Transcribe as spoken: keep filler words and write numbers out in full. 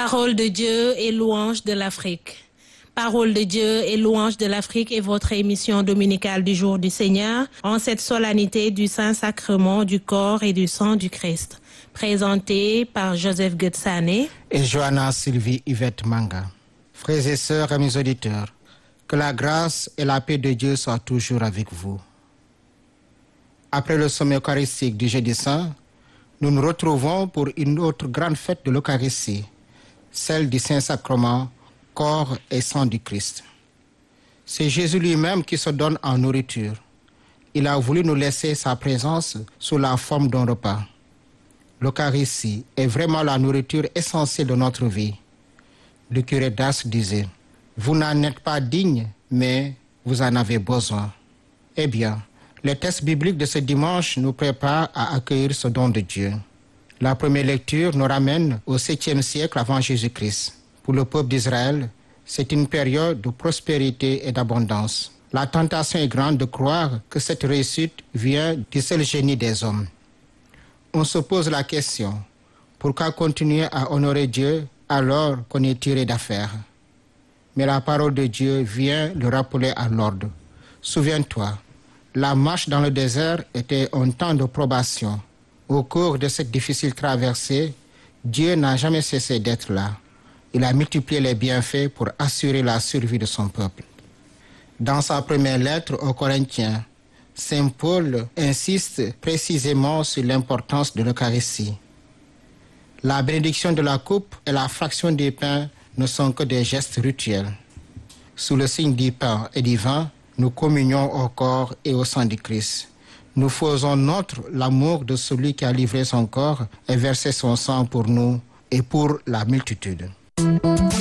Parole de Dieu et louange de l'Afrique. Parole de Dieu et louange de l'Afrique est votre émission dominicale du jour du Seigneur en cette solennité du Saint-Sacrement du corps et du sang du Christ. Présentée par Joseph Getsane et Johanna Sylvie Yvette Manga. Frères et sœurs, amis auditeurs, que la grâce et la paix de Dieu soient toujours avec vous. Après le sommet eucharistique du Jeudi Saint, nous nous retrouvons pour une autre grande fête de l'Eucharistie, celle du Saint-Sacrement, corps et sang du Christ. C'est Jésus lui-même qui se donne en nourriture. Il a voulu nous laisser sa présence sous la forme d'un repas. L'Eucharistie est vraiment la nourriture essentielle de notre vie. Le curé d'Ars disait, « Vous n'en êtes pas digne, mais vous en avez besoin. » Eh bien, les textes bibliques de ce dimanche nous préparent à accueillir ce don de Dieu. La première lecture nous ramène au septième siècle avant Jésus-Christ. Pour le peuple d'Israël, c'est une période de prospérité et d'abondance. La tentation est grande de croire que cette réussite vient du seul génie des hommes. On se pose la question, pourquoi continuer à honorer Dieu alors qu'on est tiré d'affaire? Mais la parole de Dieu vient le rappeler à l'ordre. Souviens-toi, la marche dans le désert était un temps de probation. Au cours de cette difficile traversée, Dieu n'a jamais cessé d'être là. Il a multiplié les bienfaits pour assurer la survie de son peuple. Dans sa première lettre aux Corinthiens, Saint Paul insiste précisément sur l'importance de l'Eucharistie. La bénédiction de la coupe et la fraction des pains ne sont que des gestes rituels. Sous le signe du pain et du vin, nous communions au corps et au sang du Christ. Nous faisons nôtre l'amour de celui qui a livré son corps et versé son sang pour nous et pour la multitude.